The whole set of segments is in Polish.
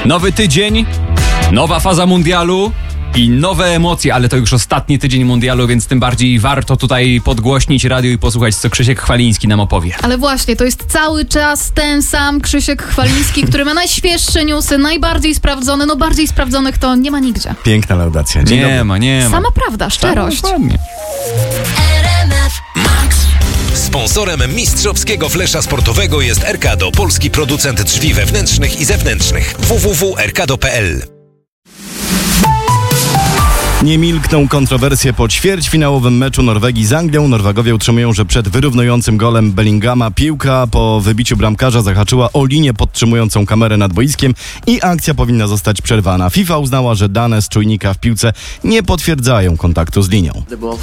Nowy tydzień, nowa faza mundialu i nowe emocje, ale to już ostatni tydzień mundialu, więc tym bardziej warto tutaj podgłośnić radio i posłuchać, co Krzysiek Chwaliński nam opowie. Ale właśnie, to jest cały czas ten sam Krzysiek Chwaliński, który ma najświeższe newsy, najbardziej sprawdzone, no bardziej sprawdzonych to nie ma nigdzie. Piękna laudacja. Dzień dobry. Nie ma. Sama prawda, szczerość. Dokładnie. Sponsorem mistrzowskiego flesza sportowego jest Erkado, polski producent drzwi wewnętrznych i zewnętrznych. www.erkado.pl. Nie milkną kontrowersje po ćwierćfinałowym meczu Norwegii z Anglią. Norwegowie utrzymują, że przed wyrównującym golem Bellingama piłka po wybiciu bramkarza zahaczyła o linię podtrzymującą kamerę nad boiskiem i akcja powinna zostać przerwana. FIFA uznała, że dane z czujnika w piłce nie potwierdzają kontaktu z linią.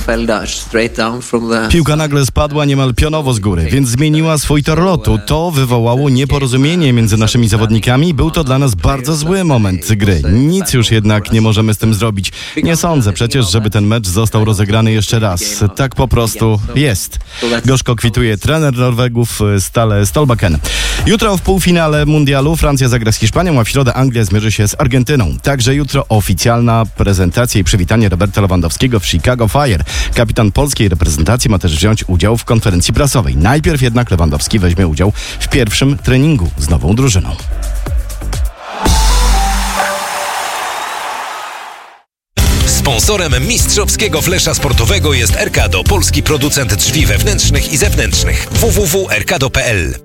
Piłka nagle spadła niemal pionowo z góry, więc zmieniła swój tor lotu. To wywołało nieporozumienie między naszymi zawodnikami. Był to dla nas bardzo zły moment gry. Nic już jednak nie możemy z tym zrobić. Nie sądzę przecież, żeby ten mecz został rozegrany jeszcze raz. Tak po prostu jest. Gorzko kwituje trener Norwegów Stale Stolbakken. Jutro w półfinale mundialu Francja zagra z Hiszpanią, a w środę Anglia zmierzy się z Argentyną. Także jutro oficjalna prezentacja i przywitanie Roberta Lewandowskiego w Chicago Fire. Kapitan polskiej reprezentacji ma też wziąć udział w konferencji prasowej. Najpierw jednak Lewandowski weźmie udział w pierwszym treningu z nową drużyną. Sponsorem mistrzowskiego flesza sportowego jest Erkado, polski producent drzwi wewnętrznych i zewnętrznych. www.erkado.pl.